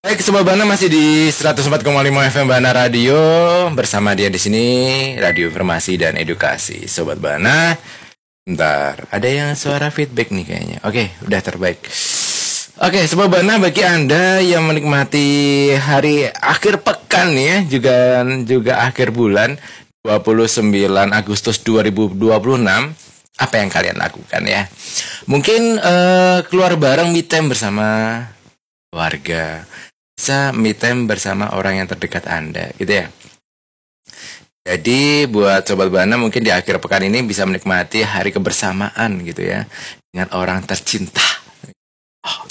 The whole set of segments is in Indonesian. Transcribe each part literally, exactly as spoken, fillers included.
Baik, Sobat Bana masih di seratus empat koma lima F M Bana Radio. Bersama dia di sini Radio Informasi dan Edukasi. Sobat Bana, bentar, ada yang suara feedback nih kayaknya. Oke, udah terbaik. Oke, Sobat Bana, bagi Anda yang menikmati hari akhir pekan ya, juga juga akhir bulan dua puluh sembilan Agustus dua ribu dua puluh enam, apa yang kalian lakukan ya? Mungkin uh, keluar bareng me time bersama keluarga. Bisa me time bersama orang yang terdekat Anda, gitu ya. Jadi buat Sobat Bana mungkin di akhir pekan ini bisa menikmati hari kebersamaan gitu ya dengan orang tercinta. Oh.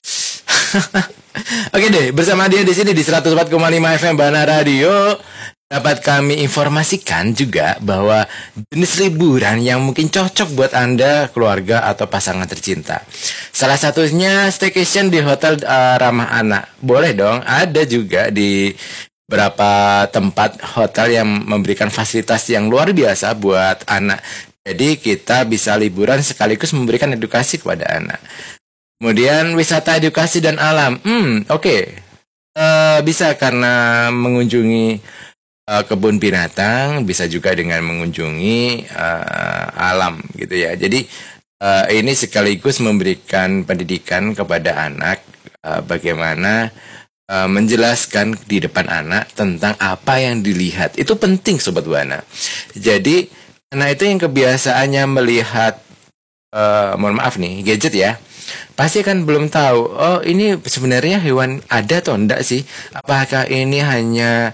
Oke deh, bersama dia di sini di seratus empat koma lima F M Bana Radio. Dapat kami informasikan juga bahwa jenis liburan yang mungkin cocok buat Anda, keluarga, atau pasangan tercinta. Salah satunya staycation di hotel uh, ramah anak. Boleh dong, ada juga di beberapa tempat hotel yang memberikan fasilitas yang luar biasa buat anak. Jadi kita bisa liburan sekaligus memberikan edukasi kepada anak. Kemudian wisata edukasi dan alam. Hmm, oke. Okay. Uh, bisa karena mengunjungi Uh, kebun binatang, bisa juga dengan mengunjungi uh, alam gitu ya. Jadi uh, ini sekaligus memberikan pendidikan kepada anak uh, bagaimana uh, menjelaskan di depan anak tentang apa yang dilihat. Itu penting Sobat Bana. Jadi anak itu yang kebiasaannya melihat uh, mohon maaf nih gadget ya, pasti kan belum tahu. Oh ini sebenarnya hewan ada atau enggak sih? Apakah ini hanya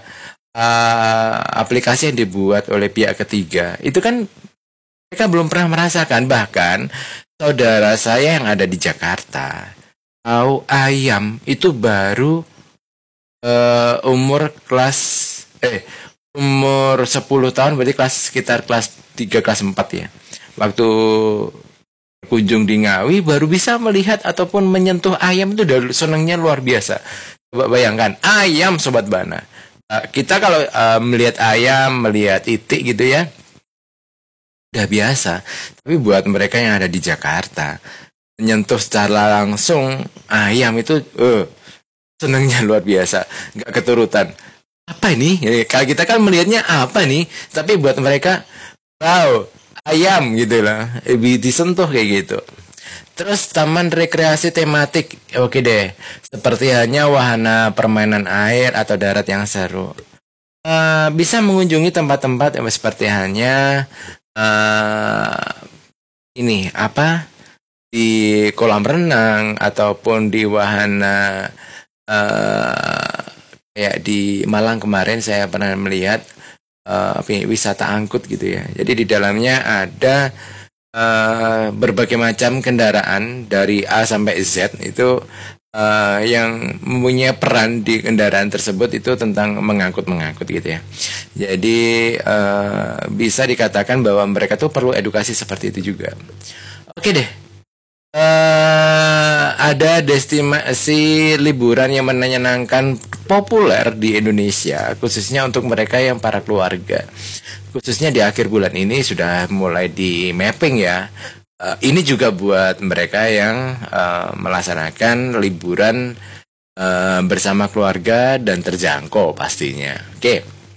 Uh, aplikasi yang dibuat oleh pihak ketiga? Itu kan mereka belum pernah merasakan. Bahkan saudara saya yang ada di Jakarta tahu ayam itu baru uh, umur kelas eh umur sepuluh tahun, berarti kelas sekitar kelas tiga kelas empat ya. Waktu berkunjung di Ngawi baru bisa melihat ataupun menyentuh ayam, itu udah senangnya luar biasa. Coba bayangkan ayam Sobat Bana. Kita kalau uh, melihat ayam, melihat itik gitu ya, udah biasa. Tapi buat mereka yang ada di Jakarta, menyentuh secara langsung ayam itu uh, senangnya luar biasa, nggak keturutan. Apa ini? Ya, kalau kita kan melihatnya apa nih? Tapi buat mereka, wow, ayam gitu lah, disentuh kayak gitu. Terus taman rekreasi tematik, oke deh. Seperti halnya wahana permainan air atau darat yang seru. Uh, bisa mengunjungi tempat-tempat yang seperti halnya uh, ini apa di kolam renang ataupun di wahana uh, kayak di Malang kemarin saya pernah melihat uh, wisata angkut gitu ya. Jadi di dalamnya ada Uh, berbagai macam kendaraan dari A sampai Z itu uh, yang mempunyai peran di kendaraan tersebut itu tentang mengangkut-mengangkut gitu ya. Jadi uh, bisa dikatakan bahwa mereka tuh perlu edukasi seperti itu juga. Oke deh. Uh, ada destinasi liburan yang menyenangkan populer di Indonesia, khususnya untuk mereka yang para keluarga. Khususnya di akhir bulan ini sudah mulai di mapping ya. Uh, ini juga buat mereka yang uh, melaksanakan liburan uh, bersama keluarga dan terjangkau pastinya. Oke. Okay.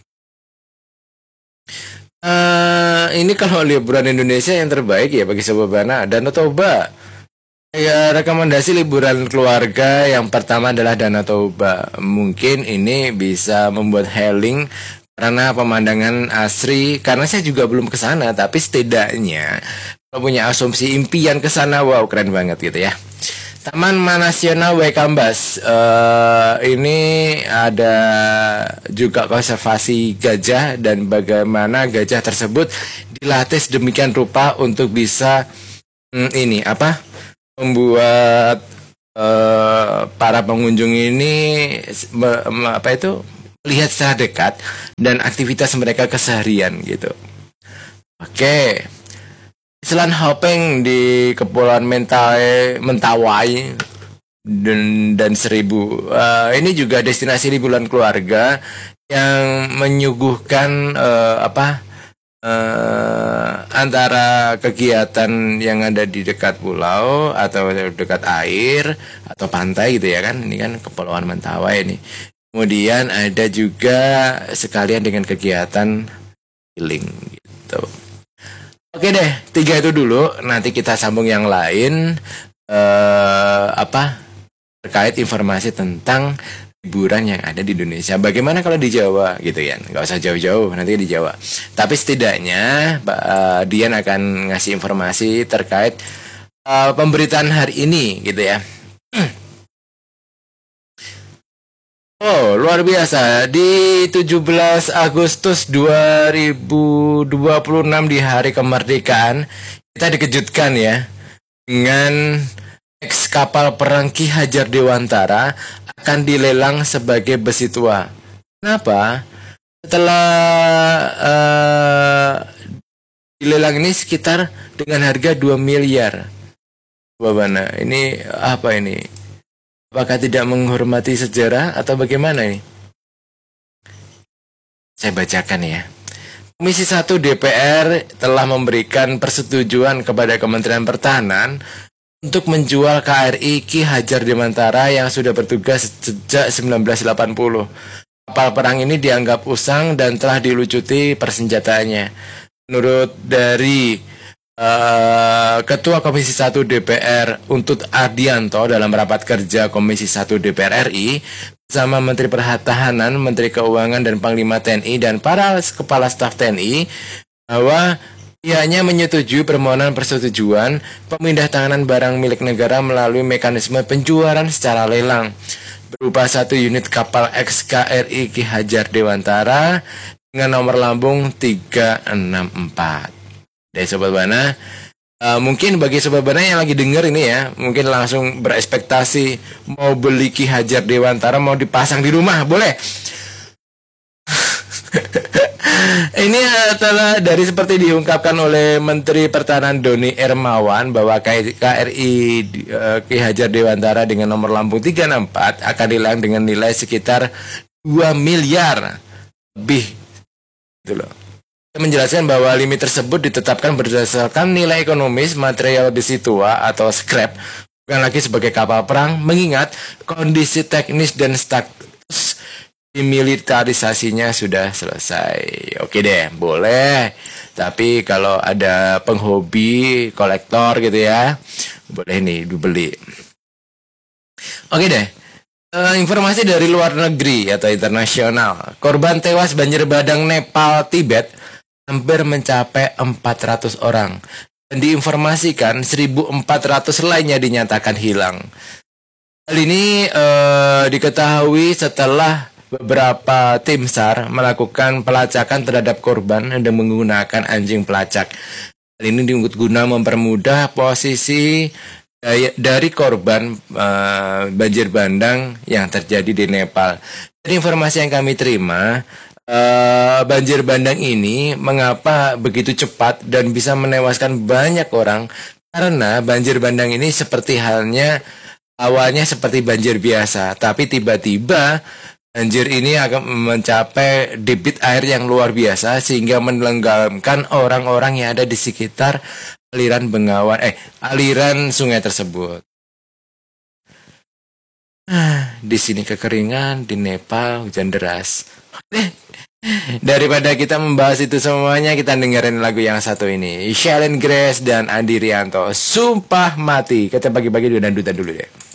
Uh, ini kalau liburan Indonesia yang terbaik ya bagi Sobat Bana, Danau Toba. Ya, rekomendasi liburan keluarga yang pertama adalah Danau Toba. Mungkin ini bisa membuat healing karena pemandangan asri. Karena saya juga belum ke sana, tapi setidaknya kalau punya asumsi impian ke sana, wow keren banget gitu ya. Taman Nasional Waikambas. Uh, ini ada juga konservasi gajah dan bagaimana gajah tersebut dilatih sedemikian rupa untuk bisa hmm, ini apa? membuat uh, para pengunjung ini me, me, apa itu melihat secara dekat dan aktivitas mereka keseharian gitu. Oke, island hopping di Kepulauan Mentawai, Mentawai dan, dan Seribu. Uh, ini juga destinasi liburan keluarga yang menyuguhkan uh, apa eh, antara kegiatan yang ada di dekat pulau atau dekat air atau pantai gitu ya kan. Ini kan Kepulauan Mentawai ini. Kemudian ada juga sekalian dengan kegiatan healing gitu. Oke deh, tiga itu dulu. Nanti kita sambung yang lain eh, apa terkait informasi tentang liburan yang ada di Indonesia. Bagaimana kalau di Jawa gitu ya? Nggak usah jauh-jauh, nanti di Jawa. Tapi setidaknya uh, Dian akan ngasih informasi terkait uh, pemberitaan hari ini gitu ya. Oh, luar biasa. Di tujuh belas Agustus dua ribu dua puluh enam di hari kemerdekaan, kita dikejutkan ya dengan ex kapal perang Ki Hajar Dewantara akan dilelang sebagai besi tua. Kenapa? Setelah uh, dilelang ini sekitar dengan harga dua miliar. Babana, ini apa ini? Apakah tidak menghormati sejarah atau bagaimana ini? Saya bacakan ya. Komisi satu D P R telah memberikan persetujuan kepada Kementerian Pertahanan untuk menjual K R I Ki Hajar Dewantara yang sudah bertugas sejak seribu sembilan ratus delapan puluh. Kapal perang ini dianggap usang dan telah dilucuti persenjataannya. Menurut dari uh, Ketua Komisi satu D P R Untut Ardianto dalam rapat kerja Komisi satu D P R R I bersama Menteri Pertahanan, Menteri Keuangan dan Panglima T N I dan para kepala staf T N I bahwa pihaknya menyetujui permohonan persetujuan pemindah tanganan barang milik negara melalui mekanisme penjualan secara lelang berupa satu unit kapal X K R I Ki Hajar Dewantara dengan nomor lambung tiga enam empat. Dari Sobat Bana, uh, mungkin bagi Sobat Bana yang lagi denger ini ya, mungkin langsung berekspektasi mau beli Ki Hajar Dewantara, mau dipasang di rumah, boleh? Ini adalah dari seperti diungkapkan oleh Menteri Pertahanan Doni Hermawan bahwa K R I uh, Ki Hajar Dewantara dengan nomor lambung tiga enam empat akan dilelang dengan nilai sekitar dua miliar lebih. Gitu loh. Saya menjelaskan bahwa limit tersebut ditetapkan berdasarkan nilai ekonomis material besi tua atau scrap, bukan lagi sebagai kapal perang, mengingat kondisi teknis dan status demilitarisasinya sudah selesai. Oke deh, boleh. Tapi kalau ada penghobi, kolektor gitu ya, boleh nih dibeli. Oke deh. Uh, informasi dari luar negeri atau internasional. Korban tewas banjir bandang Nepal Tibet hampir mencapai empat ratus orang. Dan diinformasikan seribu empat ratus lainnya dinyatakan hilang. Hal ini uh, diketahui setelah beberapa tim SAR melakukan pelacakan terhadap korban dengan menggunakan anjing pelacak. Hal ini diunggah guna mempermudah posisi dari korban uh, banjir bandang yang terjadi di Nepal. Dari informasi yang kami terima, uh, banjir bandang ini mengapa begitu cepat dan bisa menewaskan banyak orang? Karena banjir bandang ini seperti halnya awalnya seperti banjir biasa, tapi tiba-tiba banjir ini akan mencapai debit air yang luar biasa sehingga menenggelamkan orang-orang yang ada di sekitar aliran bengawan eh aliran sungai tersebut. Di sini kekeringan, di Nepal hujan deras. Daripada kita membahas itu semuanya, kita dengerin lagu yang satu ini. Shailene Grace dan Andi Rianto, Sumpah Mati. Kita bagi-bagi dangdutan dulu deh.